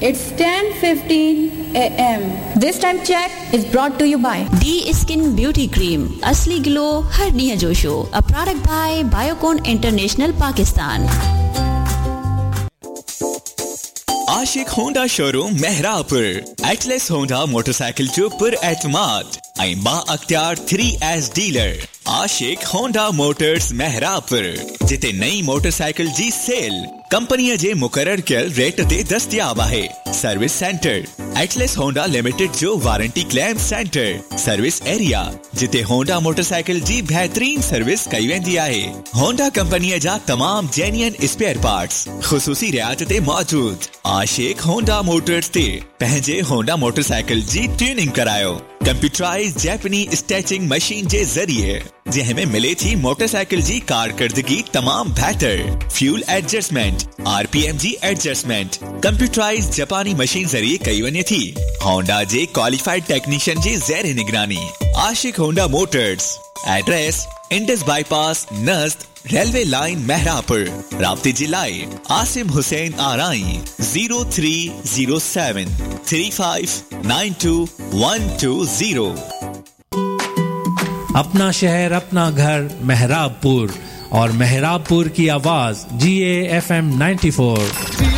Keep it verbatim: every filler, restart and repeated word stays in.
It's ten fifteen a m This time check is brought to you by D Skin Beauty Cream. Asli glow, harniya josho. A product by Biocon International, Pakistan. Ashique Honda showroom Mehrabpur Atlas Honda motorcycle जो पर एतमाद आई बा अख्तियार three S dealer आशिक Honda Motors Mehrabpur जिते नई motorcycle जी cell company जे मुकर्रर कयल rate ते दस्तयाब आहे service centre Atlas Honda limited जो warranty claim centre service area जिते होंडा मोटरसाइकिल जी बेहतरीन सर्विस कई वेंदी आहे होंडा कंपनी जा तमाम जेन्युइन स्पेयर पार्ट्स खुसूसी रियायत ते मौजूद आशिक होंडा मोटर्स ते पंहिंजे होंडा मोटरसाइकिल जी ट्यूनिंग करायो कंप्यूटराइज जैपनी स्टैचिंग मशीन जे जरिए जंहिंमें मिले थी मोटरसाइकिल जी कारकर्दगी तमाम बेहतर फ्यूल एडजस्टमेंट आरपीएम जी एडजस्टमेंट कंप्यूटराइज जापानी मशीन जरिए कई वने थी होंडा जे क्वालिफाइड टेक्नीशियन जी ज़ेर निगरानी आशिक Honda Motors address Indus bypass नज़द railway line Mehrabpur राब्ते जिलाए Asim Hussain आराई zero three zero seven three five nine to one two zero. अपना शहर अपना घर मेहराबपुर और मेहराबपुर की आवाज जी A F M ninety four.